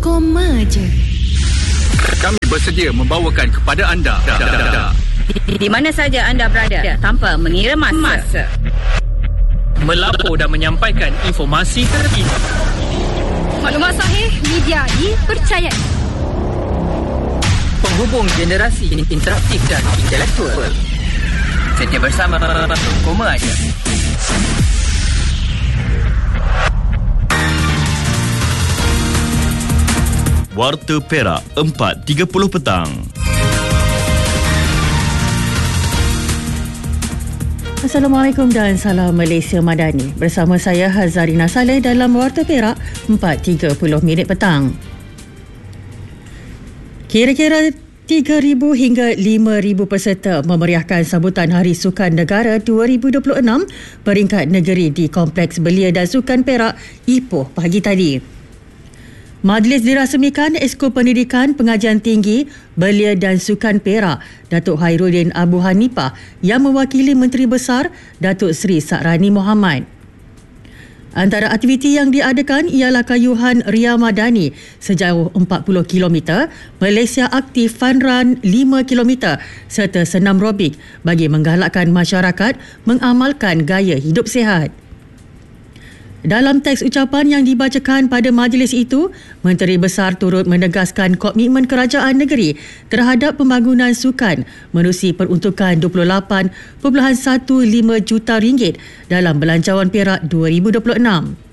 koma je. Kami bersedia membawakan kepada anda di mana saja anda berada tanpa mengira masa. Melapor dan menyampaikan informasi terkini. Maklumat sahih, media dipercayai. Penghubung generasi interaktif dan intelektual. Setia bersama Koma aja. Warta Perak 4.30 petang. Assalamualaikum dan salam Malaysia Madani. Bersama saya Hazarina Saleh dalam Warta Perak 4.30 petang. Kira-kira 3,000 hingga 5,000 peserta memeriahkan sambutan Hari Sukan Negara 2026 peringkat negeri di Kompleks Belia dan Sukan Perak, Ipoh pagi tadi. Majlis dirasmikan Esko Pendidikan Pengajian Tinggi Belia dan Sukan Perak, Datuk Khairuddin Abu Hanifah yang mewakili Menteri Besar Datuk Seri Sakrani Mohamad. Antara aktiviti yang diadakan ialah kayuhan Ria Madani sejauh 40 km, Malaysia Aktif Fun Run 5 km serta senam robik bagi menggalakkan masyarakat mengamalkan gaya hidup sihat. Dalam teks ucapan yang dibacakan pada majlis itu, Menteri Besar turut menegaskan komitmen kerajaan negeri terhadap pembangunan sukan menerusi peruntukan RM28.15 juta dalam Belanjawan Perak 2026.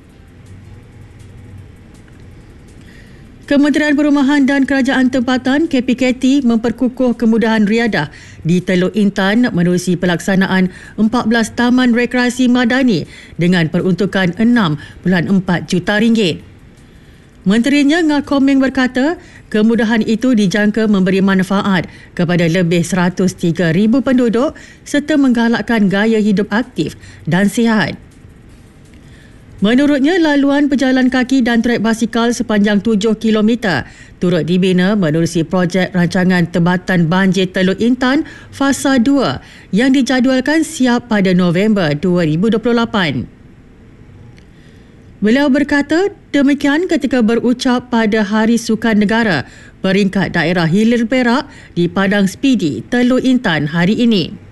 Kementerian Perumahan dan Kerajaan Tempatan KPKT memperkukuh kemudahan riadah di Teluk Intan menerusi pelaksanaan 14 Taman Rekreasi Madani dengan peruntukan RM6.4 juta. Menterinya Ngakomeng berkata, kemudahan itu dijangka memberi manfaat kepada lebih 103,000 penduduk serta menggalakkan gaya hidup aktif dan sihat. Menurutnya, laluan pejalan kaki dan trek basikal sepanjang 7 km turut dibina menerusi projek rancangan Tebatan Banjir Teluk Intan Fasa 2 yang dijadualkan siap pada November 2028. Beliau berkata demikian ketika berucap pada Hari Sukan Negara peringkat daerah Hilir Perak di Padang Spidi, Teluk Intan hari ini.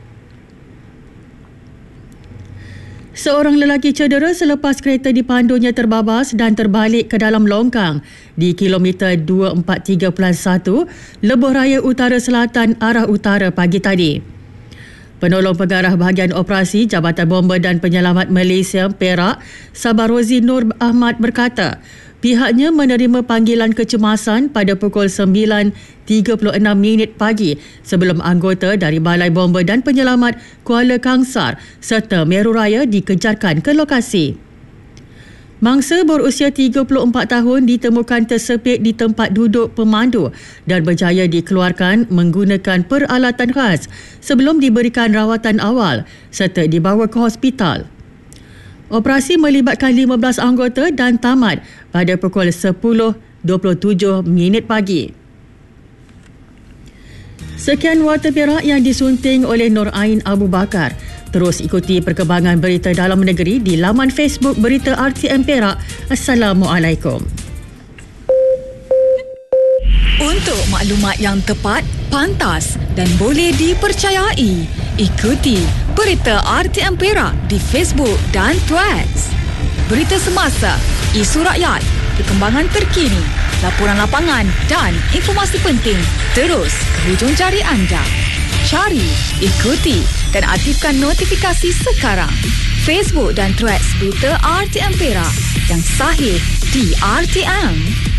Seorang lelaki cedera selepas kereta dipandunya terbabas dan terbalik ke dalam longkang di kilometer 243.1 Lebuh Raya Utara Selatan arah utara pagi tadi. Penolong Pengarah Bahagian Operasi Jabatan Bomba dan Penyelamat Malaysia Perak, Sabarozi Nur Ahmad berkata, pihaknya menerima panggilan kecemasan pada pukul 9.36 pagi sebelum anggota dari Balai Bomba dan Penyelamat Kuala Kangsar serta Meru Raya dikejarkan ke lokasi. Mangsa berusia 34 tahun ditemukan tersepit di tempat duduk pemandu dan berjaya dikeluarkan menggunakan peralatan khas sebelum diberikan rawatan awal serta dibawa ke hospital. Operasi melibatkan 15 anggota dan tamat pada pukul 10.27 pagi. Sekian Warta Perak yang disunting oleh Nur Ain Abu Bakar. Terus ikuti perkembangan berita dalam negeri di laman Facebook Berita RTM Perak. Assalamualaikum. Untuk maklumat yang tepat, pantas dan boleh dipercayai, ikuti Berita RTM Perak di Facebook dan Threads. Berita semasa, isu rakyat, perkembangan terkini, laporan lapangan dan informasi penting terus ke hujung jari anda. Cari, ikuti dan aktifkan notifikasi sekarang. Facebook dan Threads Berita RTM Perak yang sahih di RTM.